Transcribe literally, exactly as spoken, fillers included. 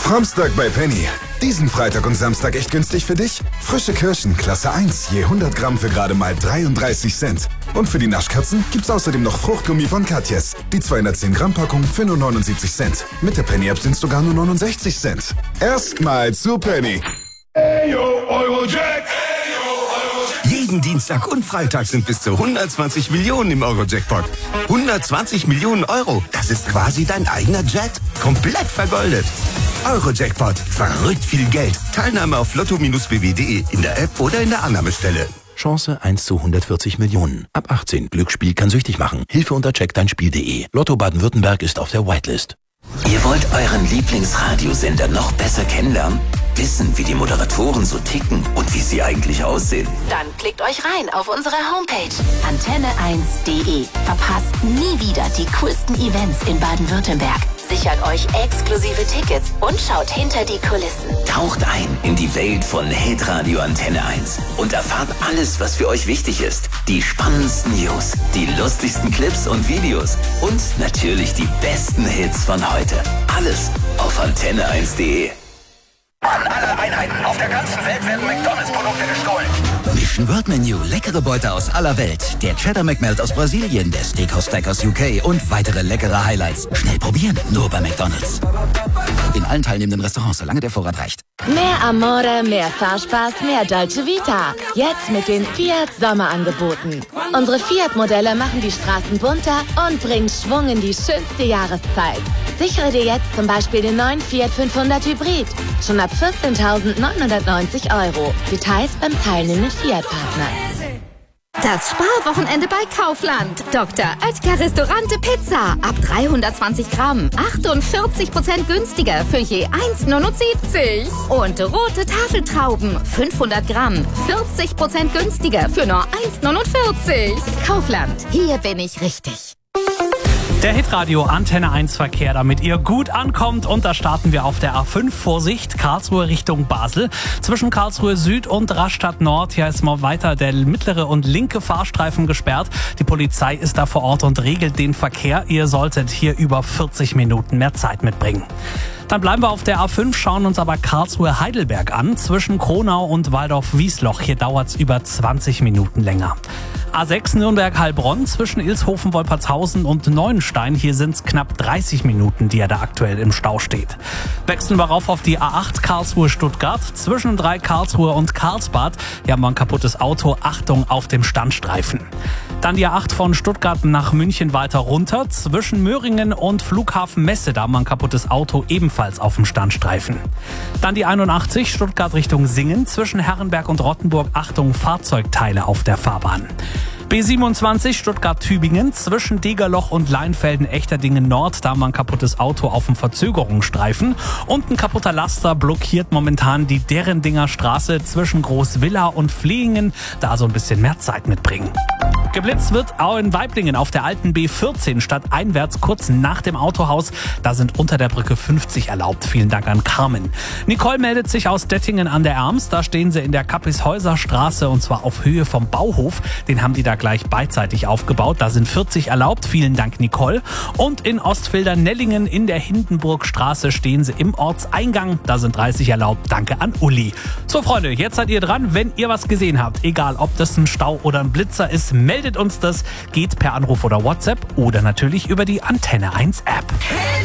Framstag bei Penny. Diesen Freitag und Samstag echt günstig für dich? Frische Kirschen, Klasse eins, je hundert Gramm für gerade mal dreiunddreißig Cent. Und für die Naschkatzen gibt's außerdem noch Fruchtgummi von Katjes. Die zweihundertzehn Gramm Packung für nur neunundsiebzig Cent. Mit der Penny-App sind's sogar nur neunundsechzig Cent. Erstmal zu Penny. Eyo, Eurojack. Jeden Dienstag und Freitag sind bis zu hundertzwanzig Millionen im Euro-Jackpot. hundertzwanzig Millionen Euro, das ist quasi dein eigener Jet. Komplett vergoldet. Euro-Jackpot, verrückt viel Geld. Teilnahme auf lotto b w punkt de in der App oder in der Annahmestelle. Chance eins zu hundertvierzig Millionen. Ab achtzehn. Glücksspiel kann süchtig machen. Hilfe unter check dein Spiel punkt de. Lotto Baden-Württemberg ist auf der Whitelist. Ihr wollt euren Lieblingsradiosender noch besser kennenlernen? Wissen, wie die Moderatoren so ticken und wie sie eigentlich aussehen? Dann klickt euch rein auf unsere Homepage antenne eins punkt de. Verpasst nie wieder die coolsten Events in Baden-Württemberg. Sichert euch exklusive Tickets und schaut hinter die Kulissen. Taucht ein in die Welt von Hitradio Antenne eins und erfahrt alles, was für euch wichtig ist. Die spannendsten News, die lustigsten Clips und Videos und natürlich die besten Hits von heute. Alles auf antenne eins punkt de. An alle Einheiten auf der ganzen Welt werden McDonalds-Produkte gestohlen. Mission World Menu, leckere Beute aus aller Welt. Der Cheddar McMelt aus Brasilien, der Steakhouse Stack aus U K und weitere leckere Highlights. Schnell probieren, nur bei McDonalds. In allen teilnehmenden Restaurants, solange der Vorrat reicht. Mehr Amore, mehr Fahrspaß, mehr Dolce Vita. Jetzt mit den Fiat Sommerangeboten. Unsere Fiat-Modelle machen die Straßen bunter und bringen Schwung in die schönste Jahreszeit. Sichere dir jetzt zum Beispiel den neuen Fiat fünfhundert Hybrid. Schon ab vierzehntausendneunhundertneunzig Euro. Details beim teilnehmenden Fiat-Partner. Das Sparwochenende bei Kaufland. Doktor Oetker Restaurante Pizza. Ab dreihundertzwanzig Gramm. achtundvierzig Prozent günstiger für je eins Komma neunundsiebzig. Und rote Tafeltrauben. fünfhundert Gramm. vierzig Prozent günstiger für nur eins Komma neunundvierzig. Kaufland. Hier bin ich richtig. Der Hitradio Antenne eins Verkehr, damit ihr gut ankommt. Und da starten wir auf der A fünf. Vorsicht, Karlsruhe Richtung Basel. Zwischen Karlsruhe Süd und Rastatt Nord. Hier ist mal weiter der mittlere und linke Fahrstreifen gesperrt. Die Polizei ist da vor Ort und regelt den Verkehr. Ihr solltet hier über vierzig Minuten mehr Zeit mitbringen. Dann bleiben wir auf der A fünf, schauen uns aber Karlsruhe-Heidelberg an. Zwischen Kronau und Waldorf-Wiesloch. Hier dauert es über zwanzig Minuten länger. A sechs Nürnberg-Heilbronn zwischen Ilshofen-Wolpertshausen und Neuenstein. Hier sind es knapp dreißig Minuten, die er da aktuell im Stau steht. Wechseln wir rauf auf die A acht Karlsruhe-Stuttgart. Zwischen drei Karlsruhe und Karlsbad. Hier haben wir ein kaputtes Auto. Achtung auf dem Standstreifen. Dann die A acht von Stuttgart nach München weiter runter. Zwischen Möhringen und Flughafen Messe. Da haben wir ein kaputtes Auto ebenfalls auf dem Standstreifen. Dann die einundachtzig Stuttgart Richtung Singen. Zwischen Herrenberg und Rottenburg. Achtung, Fahrzeugteile auf der Fahrbahn. B siebenundzwanzig Stuttgart-Tübingen zwischen Degerloch und Leinfelden-Echterdingen Nord. Da haben wir ein kaputtes Auto auf dem Verzögerungsstreifen. Und ein kaputter Laster blockiert momentan die Derendinger Straße zwischen Großvilla und Flehingen. Da so ein bisschen mehr Zeit mitbringen. Geblitzt wird auch in Waiblingen auf der alten B vierzehn stadteinwärts kurz nach dem Autohaus. Da sind unter der Brücke fünfzig erlaubt. Vielen Dank an Carmen. Nicole meldet sich aus Dettingen an der Erms. Da stehen sie in der Kappishäuser Straße und zwar auf Höhe vom Bauhof. Den haben die da gleich beidseitig aufgebaut. Da sind vierzig erlaubt. Vielen Dank, Nicole. Und in Ostfildern-Nellingen in der Hindenburgstraße stehen sie im Ortseingang. Da sind dreißig erlaubt. Danke an Uli. So, Freunde, jetzt seid ihr dran. Wenn ihr was gesehen habt, egal ob das ein Stau oder ein Blitzer ist, meldet uns das. Geht per Anruf oder WhatsApp oder natürlich über die Antenne eins App.